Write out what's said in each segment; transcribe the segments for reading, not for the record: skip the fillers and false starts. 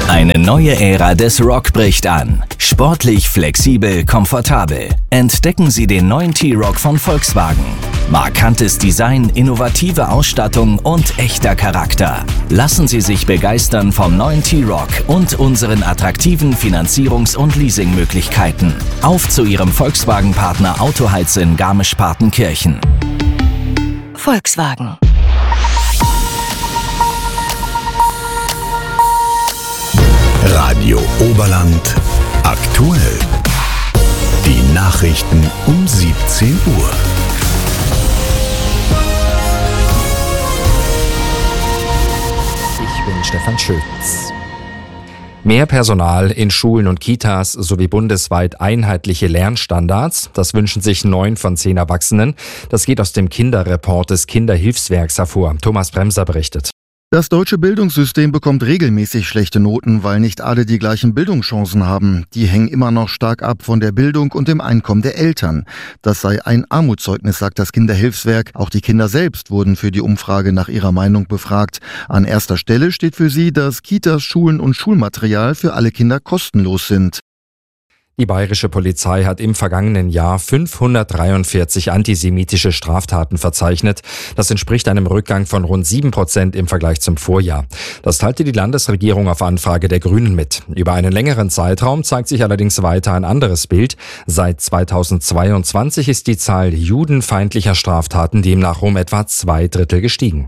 Eine neue Ära des Rock bricht an. Sportlich, flexibel, komfortabel. Entdecken Sie den neuen T-Roc von Volkswagen. Markantes Design, innovative Ausstattung und echter Charakter. Lassen Sie sich begeistern vom neuen T-Roc und unseren attraktiven Finanzierungs- und Leasingmöglichkeiten. Auf zu Ihrem Volkswagen-Partner Autoheiz in Garmisch-Partenkirchen. Volkswagen. Radio Oberland aktuell. Die Nachrichten um 17 Uhr. Ich bin Stefan Schütz. Mehr Personal in Schulen und Kitas sowie bundesweit einheitliche Lernstandards. Das wünschen sich 9 von 10 Erwachsenen. Das geht aus dem Kinderreport des Kinderhilfswerks hervor. Thomas Bremser berichtet. Das deutsche Bildungssystem bekommt regelmäßig schlechte Noten, weil nicht alle die gleichen Bildungschancen haben. Die hängen immer noch stark ab von der Bildung und dem Einkommen der Eltern. Das sei ein Armutszeugnis, sagt das Kinderhilfswerk. Auch die Kinder selbst wurden für die Umfrage nach ihrer Meinung befragt. An erster Stelle steht für sie, dass Kitas, Schulen und Schulmaterial für alle Kinder kostenlos sind. Die bayerische Polizei hat im vergangenen Jahr 543 antisemitische Straftaten verzeichnet. Das entspricht einem Rückgang von rund 7% im Vergleich zum Vorjahr. Das teilte die Landesregierung auf Anfrage der Grünen mit. Über einen längeren Zeitraum zeigt sich allerdings weiter ein anderes Bild. Seit 2022 ist die Zahl judenfeindlicher Straftaten demnach um etwa 2/3 gestiegen.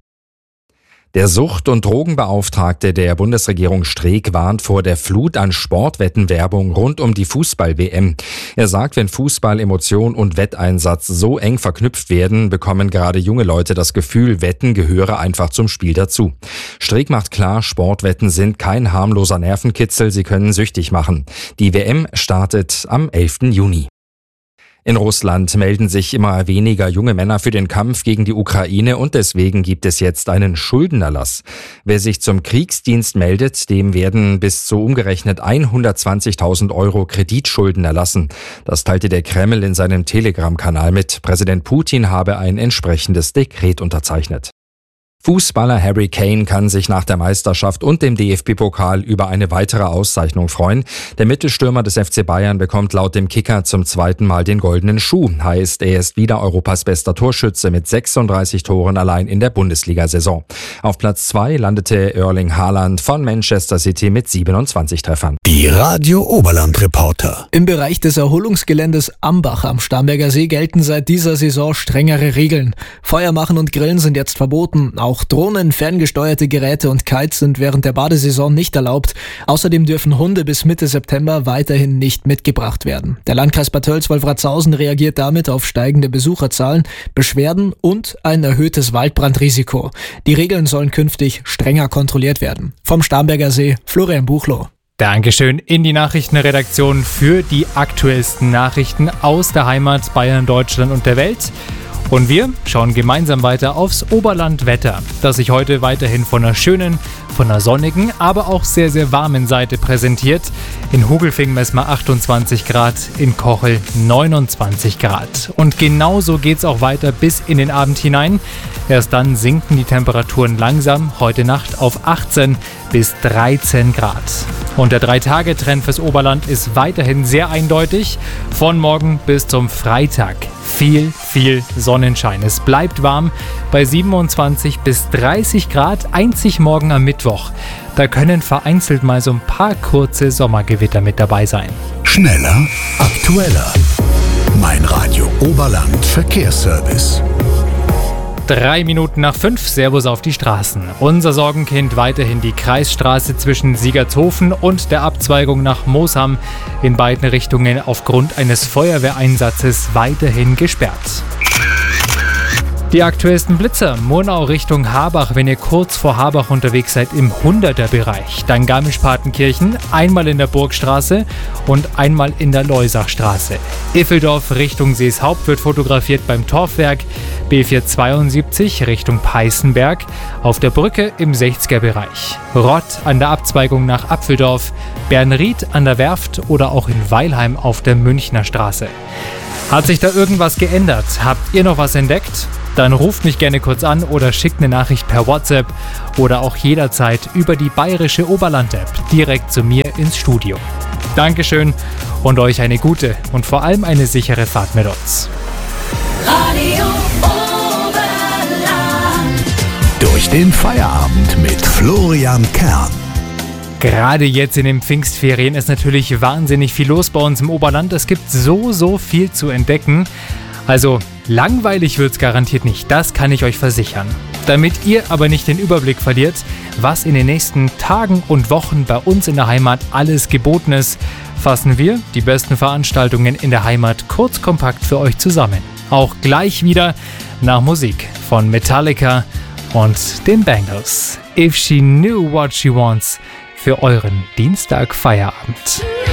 Der Sucht- und Drogenbeauftragte der Bundesregierung Streeck warnt vor der Flut an Sportwettenwerbung rund um die Fußball-WM. Er sagt, wenn Fußball, Emotion und Wetteinsatz so eng verknüpft werden, bekommen gerade junge Leute das Gefühl, Wetten gehöre einfach zum Spiel dazu. Streeck macht klar, Sportwetten sind kein harmloser Nervenkitzel, sie können süchtig machen. Die WM startet am 11. Juni. In Russland melden sich immer weniger junge Männer für den Kampf gegen die Ukraine und deswegen gibt es jetzt einen Schuldenerlass. Wer sich zum Kriegsdienst meldet, dem werden bis zu umgerechnet 120.000 € Kreditschulden erlassen. Das teilte der Kreml in seinem Telegram-Kanal mit. Präsident Putin habe ein entsprechendes Dekret unterzeichnet. Fußballer Harry Kane kann sich nach der Meisterschaft und dem DFB-Pokal über eine weitere Auszeichnung freuen. Der Mittelstürmer des FC Bayern bekommt laut dem Kicker zum zweiten Mal den goldenen Schuh. Heißt, er ist wieder Europas bester Torschütze mit 36 Toren allein in der Bundesliga-Saison. Auf Platz 2 landete Erling Haaland von Manchester City mit 27 Treffern. Die Radio Oberland Reporter. Im Bereich des Erholungsgeländes Ambach am Starnberger See gelten seit dieser Saison strengere Regeln. Feuer machen und Grillen sind jetzt verboten. Auch Drohnen, ferngesteuerte Geräte und Kites sind während der Badesaison nicht erlaubt. Außerdem dürfen Hunde bis Mitte September weiterhin nicht mitgebracht werden. Der Landkreis Bad Tölz-Wolfratshausen reagiert damit auf steigende Besucherzahlen, Beschwerden und ein erhöhtes Waldbrandrisiko. Die Regeln sollen künftig strenger kontrolliert werden. Vom Starnberger See, Florian Buchloh. Dankeschön in die Nachrichtenredaktion für die aktuellsten Nachrichten aus der Heimat, Bayern, Deutschland und der Welt. Und wir schauen gemeinsam weiter aufs Oberlandwetter, das sich heute weiterhin von einer schönen, von einer sonnigen, aber auch sehr, sehr warmen Seite präsentiert. In Hugelfing messen wir 28 Grad, in Kochel 29 Grad. Und genauso geht's auch weiter bis in den Abend hinein. Erst dann sinken die Temperaturen langsam, heute Nacht auf 18 bis 13 Grad. Und der 3-Tage-Trend fürs Oberland ist weiterhin sehr eindeutig. Von morgen bis zum Freitag viel Sonnenschein. Es bleibt warm bei 27 bis 30 Grad, einzig morgen am Mittwoch. Da können vereinzelt mal so ein paar kurze Sommergewitter mit dabei sein. Schneller, aktueller. Mein Radio Oberland Verkehrsservice. 3 Minuten nach 5, Servus auf die Straßen. Unser Sorgenkind weiterhin die Kreisstraße zwischen Siegertshofen und der Abzweigung nach Moosham. In beiden Richtungen aufgrund eines Feuerwehreinsatzes weiterhin gesperrt. Die aktuellsten Blitzer, Murnau Richtung Habach, wenn ihr kurz vor Habach unterwegs seid im 100er-Bereich. Dann Garmisch-Partenkirchen, einmal in der Burgstraße und einmal in der Leusachstraße. Iffeldorf Richtung Seeshaupt wird fotografiert beim Torfwerk. B472 Richtung Peißenberg, auf der Brücke im 60er-Bereich. Rott an der Abzweigung nach Apfeldorf, Bernried an der Werft oder auch in Weilheim auf der Münchner Straße. Hat sich da irgendwas geändert? Habt ihr noch was entdeckt? Dann ruft mich gerne kurz an oder schickt eine Nachricht per WhatsApp oder auch jederzeit über die Bayerische Oberland-App direkt zu mir ins Studio. Dankeschön und euch eine gute und vor allem eine sichere Fahrt mit uns. Radio Oberland. Durch den Feierabend mit Florian Kern. Gerade jetzt in den Pfingstferien ist natürlich wahnsinnig viel los bei uns im Oberland. Es gibt so viel zu entdecken. Also langweilig wird's garantiert nicht, das kann ich euch versichern. Damit ihr aber nicht den Überblick verliert, was in den nächsten Tagen und Wochen bei uns in der Heimat alles geboten ist, fassen wir die besten Veranstaltungen in der Heimat kurz kompakt für euch zusammen. Auch gleich wieder nach Musik von Metallica und den Bangles. If She Knew What She Wants für euren Dienstag-Feierabend.